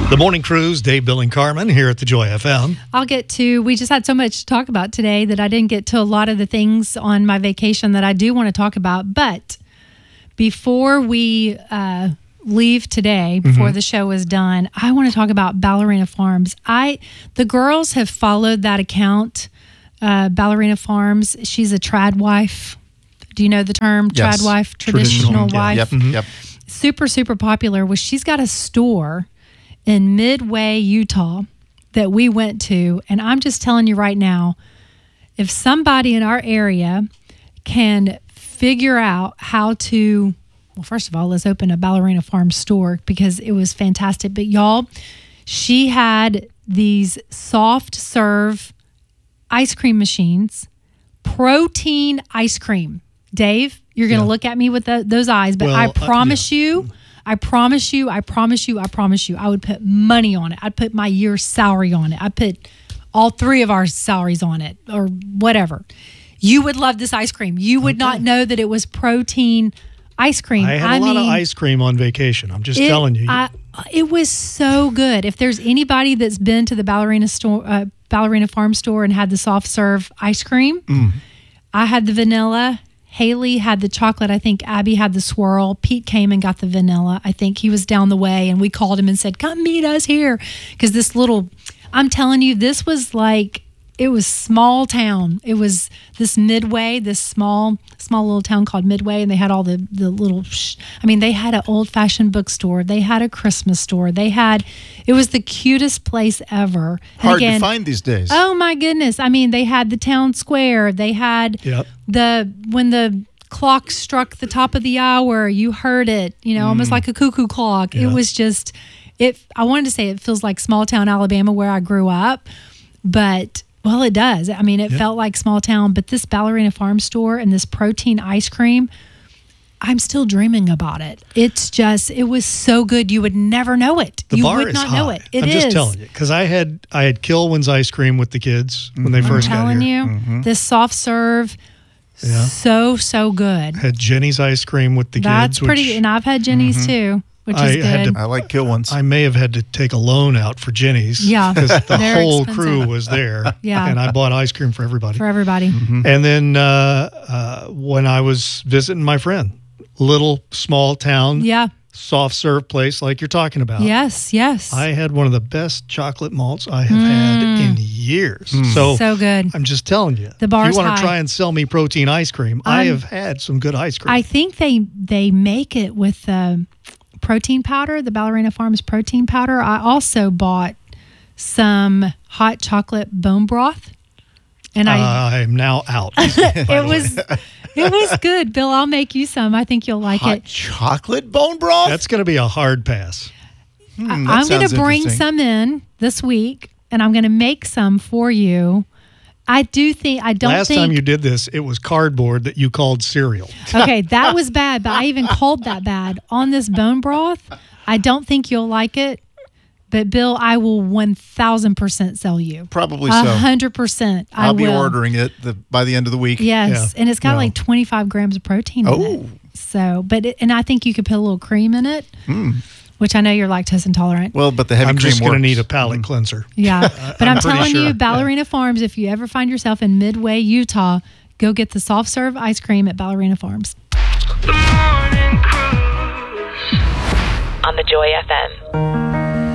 The Morning Cruise, Dave, Bill, and Carmen here at the Joy FM. We just had so much to talk about today that I didn't get to a lot of the things on my vacation that I do want to talk about. But before we leave today, before the show is done, I want to talk about Ballerina Farms. The girls have followed that account, Ballerina Farms. She's a trad wife. Do you know the term? Yes. Trad wife, traditional wife. Yep. Super, super popular. Well, she's got a store in Midway, Utah that we went to. And I'm just telling you right now, if somebody in our area can figure out how to, well, first of all, let's open a Ballerina Farm store because it was fantastic. But y'all, she had these soft serve ice cream machines, protein ice cream. Dave, you're going to look at me with those eyes, but I promise you, I promise you, I would put money on it. I'd put my year's salary on it. I'd put all three of our salaries on it or whatever. You would love this ice cream. You would not know that it was protein ice cream. I had a lot of ice cream on vacation. I'm just telling you. It was so good. If there's anybody that's been to the Ballerina Farm store and had the soft serve ice cream, I had the vanilla. Haley had the chocolate. I think Abby had the swirl. Pete came and got the vanilla. I think he was down the way, and we called him and said, come meet us here. Because I'm telling you, this was like, it was small town. It was this Midway, this small little town called Midway, and they had all the little, they had an old-fashioned bookstore. They had a Christmas store. It was the cutest place ever. Hard to find these days. Oh, my goodness. They had the town square. They had when the clock struck the top of the hour, you heard it, almost like a cuckoo clock. Yeah. It was just, I wanted to say it feels like small town Alabama where I grew up, but... Well, it does. It felt like small town, but this Ballerina Farm store and this protein ice cream, I'm still dreaming about it. It was so good. You would never know it. The bar would is not high. know it. I'm just telling you, because I had Kilwin's ice cream with the kids when they first got here. I'm telling you, this soft serve, so good. Had Jenny's ice cream with the kids. That's pretty, and I've had Jenny's too. Which is good. I like Kilwin's. I may have had to take a loan out for Jenny's. Yeah. Because the whole expensive. crew was there. Yeah. And I bought ice cream for everybody. And then when I was visiting my friend, little small town, soft serve place like you're talking about. Yes. I had one of the best chocolate malts I have had in years. So good. I'm just telling you. The bar's if you want high. to try and sell me protein ice cream, I have had some good ice cream. I think they make it with protein powder, the Ballerina Farms protein powder. I also bought some hot chocolate bone broth, and I'm now out. It was good, Bill. I'll make you some. I think you'll like hot it. Chocolate bone broth? That's going to be a hard pass. I'm going to bring some in this week, and I'm going to make some for you. Last time you did this, it was cardboard that you called cereal. Okay, that was bad, but I even called that bad. On this bone broth, I don't think you'll like it, but Bill, I will 1,000% sell you. Probably so. 100%. I'll be ordering it by the end of the week. Yes, and it's got like 25 grams of protein in it. So, and I think you could put a little cream in it. Which I know you're lactose intolerant. Well, but the heavy cream I'm just going to works. need a palate cleanser. Yeah. But I'm telling you, sure. Ballerina Farms, if you ever find yourself in Midway, Utah, go get the soft serve ice cream at Ballerina Farms. The Morning Cruise on the Joy FM.